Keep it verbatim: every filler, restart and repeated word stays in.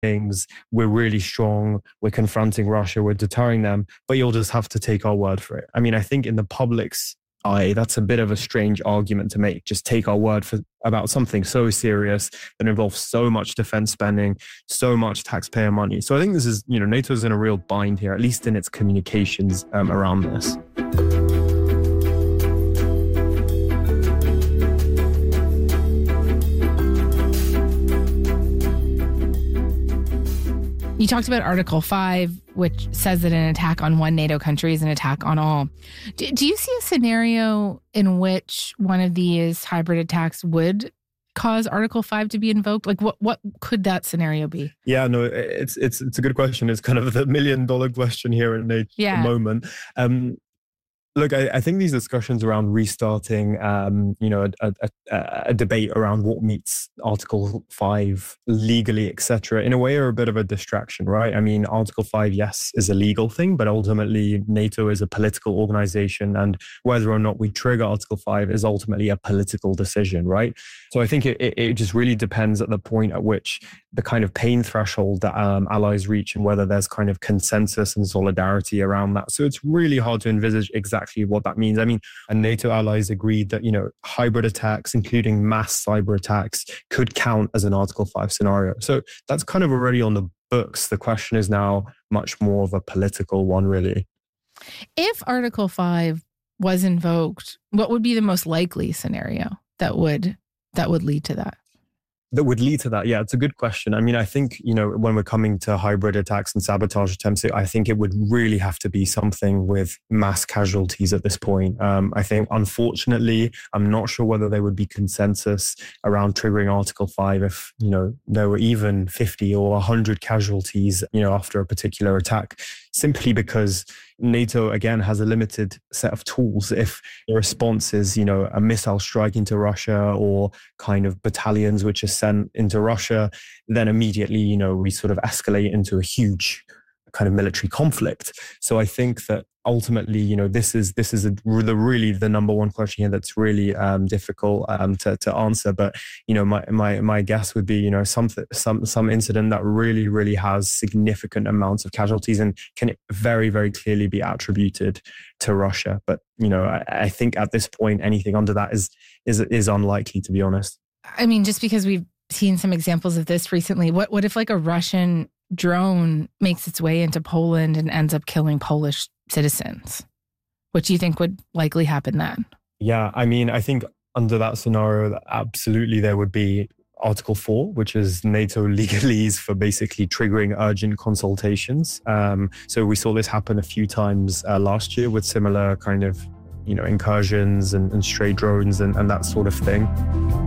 things. We're really strong. We're confronting Russia. We're deterring them. But you'll just have to take our word for it. I mean, I think in the public's eye, that's a bit of a strange argument to make. Just take our word for about something so serious that involves so much defense spending, so much taxpayer money. So I think this is, you know, NATO's in a real bind here, at least in its communications um, around this. You talked about Article five, which says that an attack on one NATO country is an attack on all. Do, do you see a scenario in which one of these hybrid attacks would cause Article five to be invoked? Like, what, what could that scenario be? Yeah, no, it's it's it's a good question. It's kind of the million dollar question here at NATO yeah. at the moment. Um, Look, I, I think these discussions around restarting, um, you know, a, a, a debate around what meets Article five legally, et cetera, in a way are a bit of a distraction, right? I mean, Article five, yes, is a legal thing, but ultimately NATO is a political organization, and whether or not we trigger Article five is ultimately a political decision, right? So I think it, it, it just really depends at the point at which the kind of pain threshold that um, allies reach and whether there's kind of consensus and solidarity around that. So it's really hard to envisage exactly what that means. I mean, and NATO allies agreed that, you know, hybrid attacks, including mass cyber attacks, could count as an Article five scenario. So that's kind of already on the books. The question is now much more of a political one, really. If Article five was invoked, what would be the most likely scenario that would that would lead to that? That would lead to that? Yeah, it's a good question. I mean, I think, you know, when we're coming to hybrid attacks and sabotage attempts, I think it would really have to be something with mass casualties at this point. Um, I think, unfortunately, I'm not sure whether there would be consensus around triggering Article five if, you know, there were even fifty or one hundred casualties, you know, after a particular attack, simply because NATO, again, has a limited set of tools. If the response is, you know, a missile strike into Russia or kind of battalions which are sent into Russia, then immediately, you know, we sort of escalate into a huge kind of military conflict. So I think that ultimately, you know, this is this is a, the really the number one question here that's really um, difficult um, to to answer. But you know, my my my guess would be, you know, some some some incident that really really has significant amounts of casualties and can very very clearly be attributed to Russia. But you know, I, I think at this point, anything under that is is is unlikely, to be honest. I mean, just because we've seen some examples of this recently, what what if like a Russian drone makes its way into Poland and ends up killing Polish citizens? What do you think would likely happen then? Yeah, I mean, I think under that scenario, absolutely there would be Article four, which is NATO legalese for basically triggering urgent consultations. Um, so we saw this happen a few times uh, last year with similar kind of, you know, incursions and, and stray drones and, and that sort of thing.